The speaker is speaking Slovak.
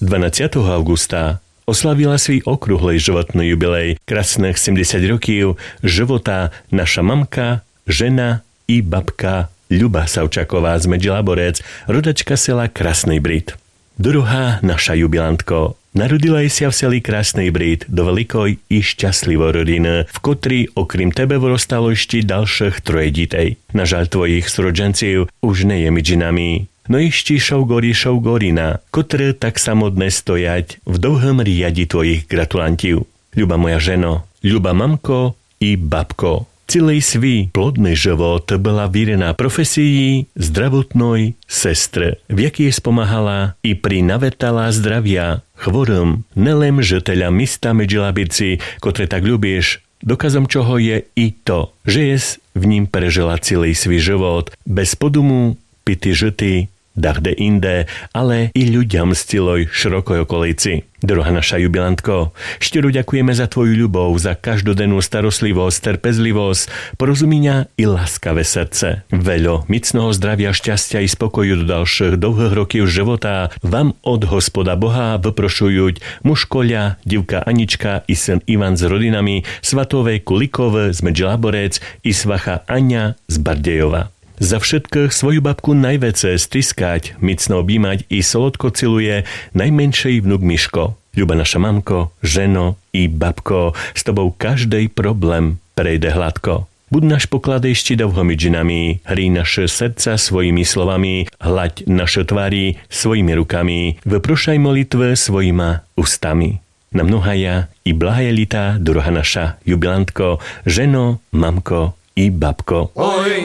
12. augusta oslavila svý okrúhlej životný jubilej, krásnych 70 rokov života naša mamka, žena i babka Ľuba Savčáková z Medzilaborec, rodačka sela Krasný Brit. Druhá naša jubilantko. Narodila sa v seli Krasný Brit do veľkoj i šťastlivej rodiny, v ktorý okrem tebe vyrostalo ešte ďalších 3 detей. Na žal tvojich súrodencov už nie je medzi nami. No ešte Šovgorina, ktoré tak samotné stojať v dlhom riadi tvojich gratulantov. Ľuba moja ženo, ľuba mamko i babko. Celý svý plodný život bola vírená profesii zdravotnej sestre, v jakej spomáhala i pri navetala zdravia chvorým, nelem žiteľa mesta Medzilaborci, ktoré tak ľubíš, dokazom čoho je i to, že je v ním prežila celý svý život, bez podumu, pity žity, dachde inde, ale i ľuďom z celej širokoj okolici. Druhá naša jubilantko, štiro ďakujeme za tvoju ľubov, za každodennú starostlivosť, trpezlivosť, porozumenia i láskavé srdce. Veľo micného zdravia, šťastia i spokoju do ďalších dlhých rokov života vám od Hospoda Boha vyprošujú muž Koľa, divka Anička i syn Ivan s rodinami, svatové Kulikové z Medzilaborec i svacha Ania z Bardejova. Za všetkých svoju babku najvece stiskať, micno objímať i solodko ciluje najmenšej vnuk Miško. Ľuba naša mamko, ženo i babko, s tobou každej problém prejde hladko. Buď náš poklad ešte dlho medzi nami, hrí naše srdca svojimi slovami, hľaď naše tvary svojimi rukami, vyprošaj molitve svojima ústami. Na mnohaja i blahaja lita, druhá naša jubilantko, ženo, mamko i babko. Oj,